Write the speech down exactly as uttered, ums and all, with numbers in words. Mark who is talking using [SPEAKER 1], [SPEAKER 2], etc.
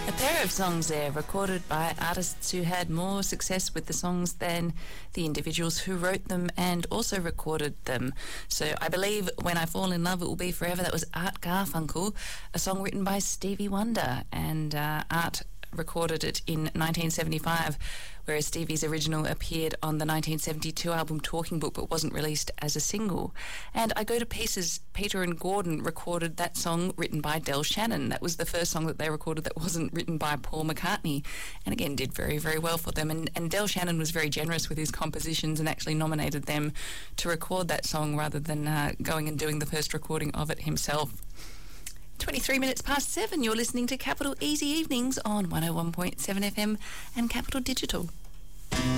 [SPEAKER 1] A pair of songs there recorded by artists who had more success with the songs than the individuals who wrote them and also recorded them. So I believe When I Fall in Love It Will Be Forever, that was Art Garfunkel, a song written by Stevie Wonder, and uh, Art recorded it in nineteen seventy-five, whereas Stevie's original appeared on the nineteen seventy-two album Talking Book but wasn't released as a single. And I Go to Pieces, Peter and Gordon recorded that song written by Del Shannon. That was the first song that they recorded that wasn't written by Paul McCartney, and again did very, very well for them. And, and Del Shannon was very generous with his compositions and actually nominated them to record that song rather than uh, going and doing the first recording of it himself. twenty-three minutes past seven, you're listening to Capital Easy Evenings on one oh one point seven F M and Capital Digital.